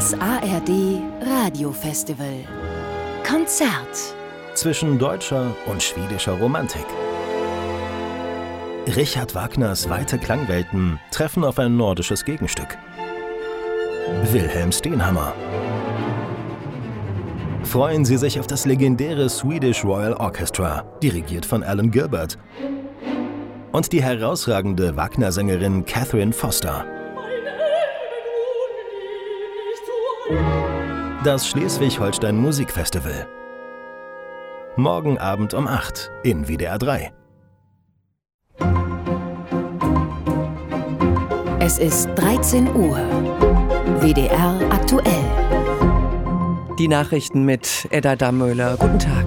Das ARD Radiofestival Konzert zwischen deutscher und schwedischer Romantik. Richard Wagners weite Klangwelten treffen auf ein nordisches Gegenstück. Wilhelm Stenhammar. Freuen Sie sich auf das legendäre Swedish Royal Orchestra, dirigiert von Alan Gilbert. Und die herausragende Wagner-Sängerin Catherine Foster. Das Schleswig-Holstein Musikfestival. Morgen Abend um 8 in WDR 3. Es ist 13 Uhr. WDR aktuell. Die Nachrichten mit Edda Dammöhler. Guten Tag.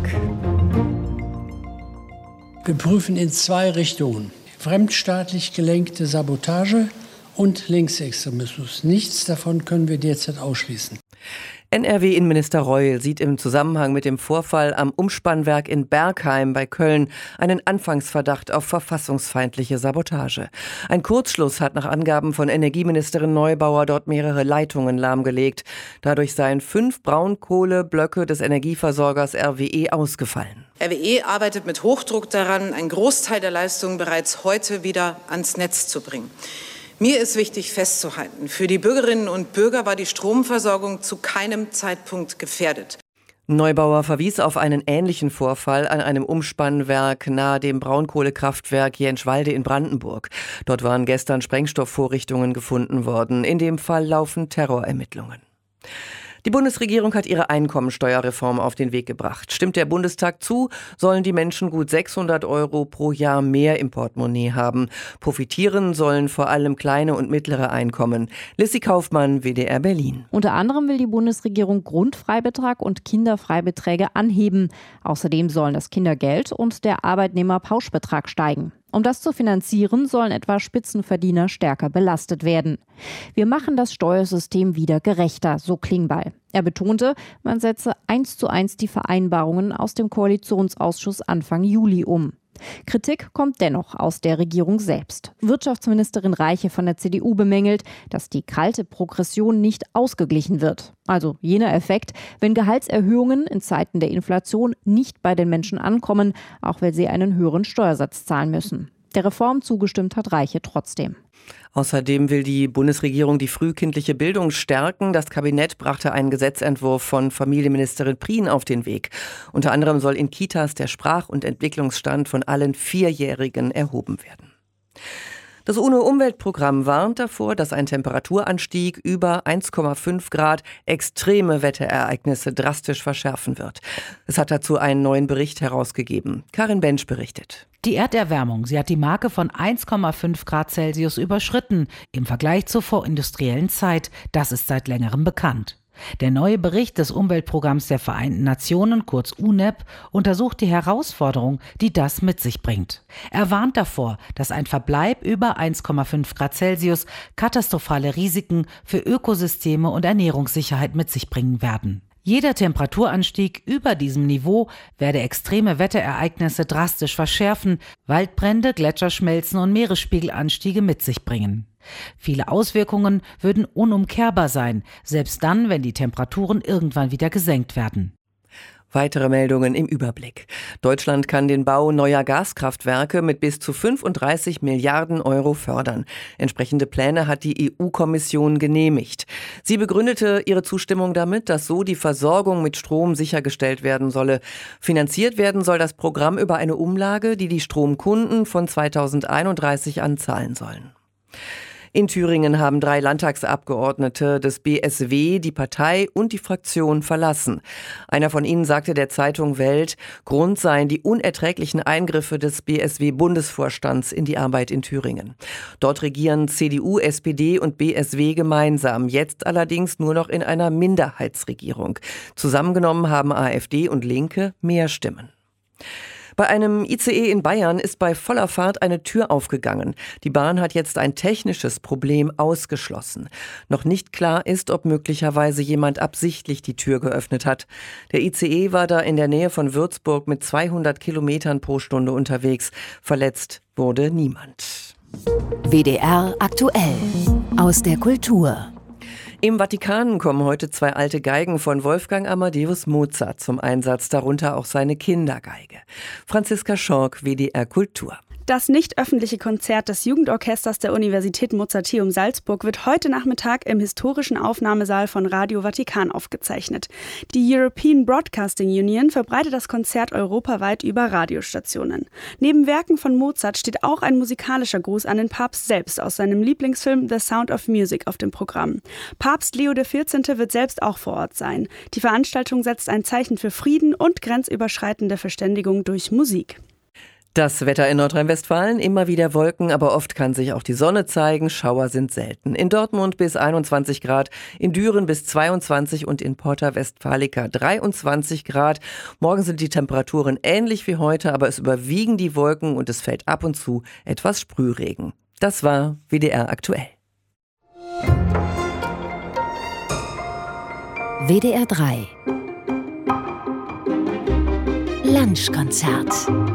Wir prüfen in 2 Richtungen. Fremdstaatlich gelenkte Sabotage und Linksextremismus. Nichts davon können wir derzeit ausschließen. NRW-Innenminister Reul sieht im Zusammenhang mit dem Vorfall am Umspannwerk in Bergheim bei Köln einen Anfangsverdacht auf verfassungsfeindliche Sabotage. Ein Kurzschluss hat nach Angaben von Energieministerin Neubauer dort mehrere Leitungen lahmgelegt. Dadurch seien 5 Braunkohleblöcke des Energieversorgers RWE ausgefallen. RWE arbeitet mit Hochdruck daran, einen Großteil der Leistungen bereits heute wieder ans Netz zu bringen. Mir ist wichtig festzuhalten, für die Bürgerinnen und Bürger war die Stromversorgung zu keinem Zeitpunkt gefährdet. Neubauer verwies auf einen ähnlichen Vorfall an einem Umspannwerk nahe dem Braunkohlekraftwerk Jenschwalde in Brandenburg. Dort waren gestern Sprengstoffvorrichtungen gefunden worden. In dem Fall laufen Terrorermittlungen. Die Bundesregierung hat ihre Einkommensteuerreform auf den Weg gebracht. Stimmt der Bundestag zu, sollen die Menschen gut 600 € pro Jahr mehr im Portemonnaie haben. Profitieren sollen vor allem kleine und mittlere Einkommen. Lissy Kaufmann, WDR Berlin. Unter anderem will die Bundesregierung Grundfreibetrag und Kinderfreibeträge anheben. Außerdem sollen das Kindergeld und der Arbeitnehmerpauschbetrag steigen. Um das zu finanzieren, sollen etwa Spitzenverdiener stärker belastet werden. Wir machen das Steuersystem wieder gerechter, so Klingbeil. Er betonte, man setze 1:1 die Vereinbarungen aus dem Koalitionsausschuss Anfang Juli um. Kritik kommt dennoch aus der Regierung selbst. Wirtschaftsministerin Reiche von der CDU bemängelt, dass die kalte Progression nicht ausgeglichen wird. Also jener Effekt, wenn Gehaltserhöhungen in Zeiten der Inflation nicht bei den Menschen ankommen, auch weil sie einen höheren Steuersatz zahlen müssen. Der Reform zugestimmt hat Reiche trotzdem. Außerdem will die Bundesregierung die frühkindliche Bildung stärken. Das Kabinett brachte einen Gesetzentwurf von Familienministerin Prien auf den Weg. Unter anderem soll in Kitas der Sprach- und Entwicklungsstand von allen 4-Jährigen erhoben werden. Das UNO-Umweltprogramm warnt davor, dass ein Temperaturanstieg über 1,5 Grad extreme Wetterereignisse drastisch verschärfen wird. Es hat dazu einen neuen Bericht herausgegeben. Karin Bensch berichtet. Die Erderwärmung, sie hat die Marke von 1,5 Grad Celsius überschritten im Vergleich zur vorindustriellen Zeit. Das ist seit längerem bekannt. Der neue Bericht des Umweltprogramms der Vereinten Nationen, kurz UNEP, untersucht die Herausforderung, die das mit sich bringt. Er warnt davor, dass ein Verbleib über 1,5 Grad Celsius katastrophale Risiken für Ökosysteme und Ernährungssicherheit mit sich bringen werden. Jeder Temperaturanstieg über diesem Niveau werde extreme Wetterereignisse drastisch verschärfen, Waldbrände, Gletscherschmelzen und Meeresspiegelanstiege mit sich bringen. Viele Auswirkungen würden unumkehrbar sein, selbst dann, wenn die Temperaturen irgendwann wieder gesenkt werden. Weitere Meldungen im Überblick. Deutschland kann den Bau neuer Gaskraftwerke mit bis zu 35 Milliarden € fördern. Entsprechende Pläne hat die EU-Kommission genehmigt. Sie begründete ihre Zustimmung damit, dass so die Versorgung mit Strom sichergestellt werden solle. Finanziert werden soll das Programm über eine Umlage, die die Stromkunden von 2031 an zahlen sollen. In Thüringen haben 3 Landtagsabgeordnete des BSW die Partei und die Fraktion verlassen. Einer von ihnen sagte der Zeitung Welt, Grund seien die unerträglichen Eingriffe des BSW-Bundesvorstands in die Arbeit in Thüringen. Dort regieren CDU, SPD und BSW gemeinsam, jetzt allerdings nur noch in einer Minderheitsregierung. Zusammengenommen haben AfD und Linke mehr Stimmen. Bei einem ICE in Bayern ist bei voller Fahrt eine Tür aufgegangen. Die Bahn hat jetzt ein technisches Problem ausgeschlossen. Noch nicht klar ist, ob möglicherweise jemand absichtlich die Tür geöffnet hat. Der ICE war da in der Nähe von Würzburg mit 200 Kilometern pro Stunde unterwegs. Verletzt wurde niemand. WDR aktuell aus der Kultur. Im Vatikan kommen heute 2 alte Geigen von Wolfgang Amadeus Mozart zum Einsatz, darunter auch seine Kindergeige. Franziska Schork, WDR Kultur. Das nicht öffentliche Konzert des Jugendorchesters der Universität Mozarteum Salzburg wird heute Nachmittag im historischen Aufnahmesaal von Radio Vatikan aufgezeichnet. Die European Broadcasting Union verbreitet das Konzert europaweit über Radiostationen. Neben Werken von Mozart steht auch ein musikalischer Gruß an den Papst selbst aus seinem Lieblingsfilm The Sound of Music auf dem Programm. Papst Leo XIV. Wird selbst auch vor Ort sein. Die Veranstaltung setzt ein Zeichen für Frieden und grenzüberschreitende Verständigung durch Musik. Das Wetter in Nordrhein-Westfalen, immer wieder Wolken, aber oft kann sich auch die Sonne zeigen. Schauer sind selten. In Dortmund bis 21 Grad, in Düren bis 22 und in Porta Westfalica 23 Grad. Morgen sind die Temperaturen ähnlich wie heute, aber es überwiegen die Wolken und es fällt ab und zu etwas Sprühregen. Das war WDR aktuell. WDR 3 Lunchkonzert.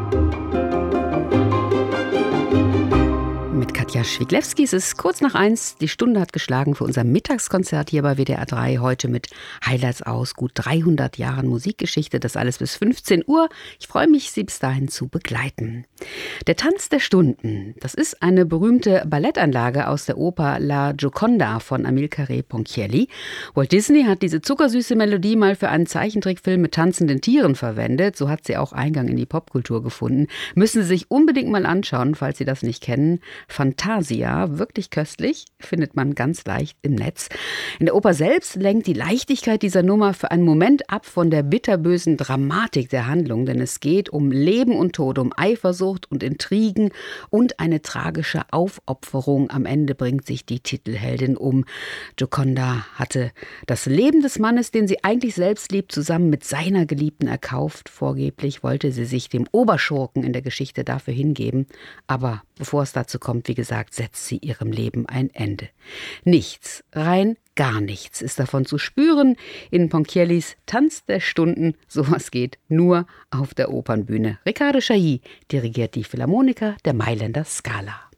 Mit Katja Schwiglewski. Es ist kurz nach 1. Die Stunde hat geschlagen für unser Mittagskonzert hier bei WDR 3. Heute mit Highlights aus gut 300 Jahren Musikgeschichte. Das alles bis 15 Uhr. Ich freue mich, Sie bis dahin zu begleiten. Der Tanz der Stunden. Das ist eine berühmte Ballettanlage aus der Oper La Gioconda von Amilcare Ponchielli. Walt Disney hat diese zuckersüße Melodie mal für einen Zeichentrickfilm mit tanzenden Tieren verwendet. So hat sie auch Eingang in die Popkultur gefunden. Müssen Sie sich unbedingt mal anschauen, falls Sie das nicht kennen. Fantasia, wirklich köstlich, findet man ganz leicht im Netz. In der Oper selbst lenkt die Leichtigkeit dieser Nummer für einen Moment ab von der bitterbösen Dramatik der Handlung, denn es geht um Leben und Tod, um Eifersucht und Intrigen und eine tragische Aufopferung. Am Ende bringt sich die Titelheldin um. Gioconda hatte das Leben des Mannes, den sie eigentlich selbst liebt, zusammen mit seiner Geliebten erkauft. Vorgeblich wollte sie sich dem Oberschurken in der Geschichte dafür hingeben, aber bevor es dazu kommt, wie gesagt, setzt sie ihrem Leben ein Ende. Nichts, rein gar nichts ist davon zu spüren in Ponchiellis Tanz der Stunden. Sowas geht nur auf der Opernbühne. Riccardo Chailly dirigiert die Philharmoniker der Mailänder Scala.